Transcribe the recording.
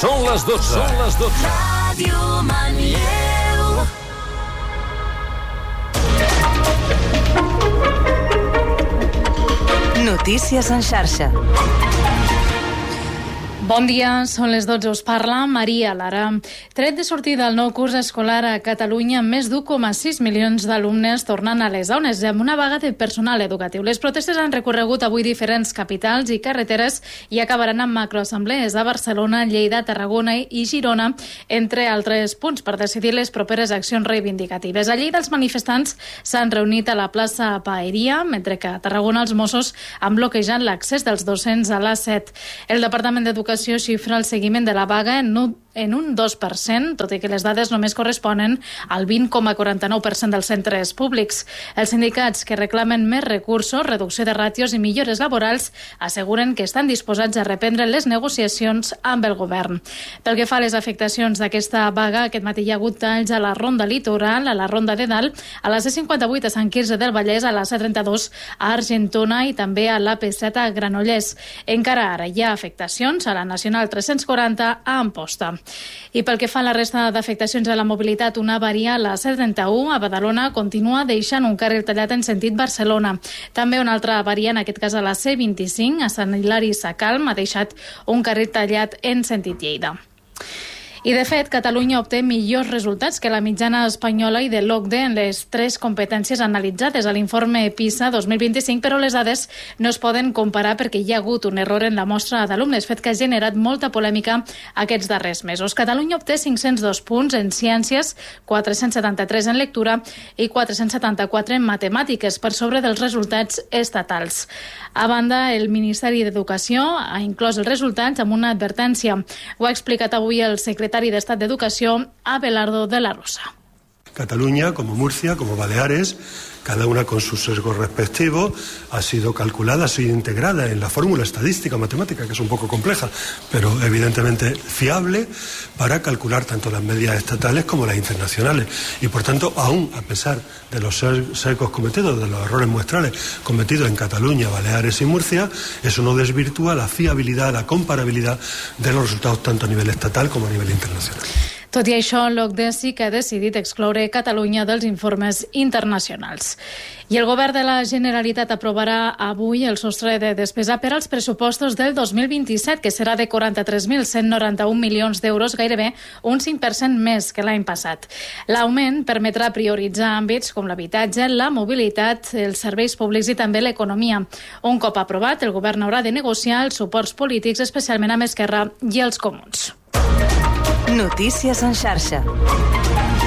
Són les 12. Ràdio Manlleu. Notícies en xarxa. Bon dia, són les 12, us parla Maria Lara. Tret de sortida del nou curs escolar a Catalunya, més d'1,6 milions d'alumnes tornen a les aules amb una vaga de personal educatiu. Les protestes han recorregut avui diferents capitals i carreteres i acabaran amb macroassemblees a Barcelona, Lleida, Tarragona i Girona, entre altres punts, per decidir les properes accions reivindicatives. A Lleida els manifestants s'han reunit a la plaça Paeria, mentre que a Tarragona els Mossos han bloquejat l'accés dels docents a l'A7. El Departament d'Educació xifra el seguiment de la vaga en un 2%, tot i que les dades només corresponen al 20,49% dels centres públics. Els sindicats que reclamen més recursos, reducció de ràtios i millores laborals asseguren que estan disposats a reprendre les negociacions amb el govern. Pel que fa a les afectacions d'aquesta vaga, aquest matí hi ha hagut talls a la Ronda Litoral, a la Ronda de Dalt, a la C58 a Sant Quirze del Vallès, a la C32 a Argentona i també a l'AP7 a Granollers. Encara ara hi ha afectacions a la Nacional 340 a Amposta. I pel que fa a la resta d'afectacions a la mobilitat, una avaria a la C31 a Badalona continua deixant un carril tallat en sentit Barcelona. També una altra avaria, en aquest cas a la C25 a Sant Hilari Sacalm, ha deixat un carril tallat en sentit Lleida. I, de fet, Catalunya obté millors resultats que la mitjana espanyola i de l'OCDE en les 3 competències analitzades a l'informe PISA 2025, però les dades no es poden comparar perquè hi ha hagut un error en la mostra d'alumnes, fet que ha generat molta polèmica aquests darrers mesos. Catalunya obté 502 punts en ciències, 473 en lectura i 474 en matemàtiques, per sobre dels resultats estatals. A banda, el Ministeri d'Educació ha inclòs els resultats amb una advertència. Ho ha explicat avui el secretari d'Estat d'Educación, Abelardo de la Rosa. Cataluña, como Murcia, como Baleares, cada una con sus sesgos respectivos, ha sido calculada, ha sido integrada en la fórmula estadística matemática, que es un poco compleja, pero evidentemente fiable para calcular tanto las medias estatales como las internacionales. Y por tanto, aún a pesar de los sesgos cometidos, de los errores muestrales cometidos en Cataluña, Baleares y Murcia, eso no desvirtúa la fiabilidad, la comparabilidad de los resultados tanto a nivel estatal como a nivel internacional. Tot i això, l'OCDE sí que ha decidit excloure Catalunya dels informes internacionals. I el govern de la Generalitat aprovarà avui el sostre de despesa per als pressupostos del 2027, que serà de 43.191 milions d'euros, gairebé un 5% més que l'any passat. L'augment permetrà prioritzar àmbits com l'habitatge, la mobilitat, els serveis públics i també l'economia. Un cop aprovat, el govern haurà de negociar els suports polítics, especialment amb Esquerra i els Comuns. Notícies en xarxa.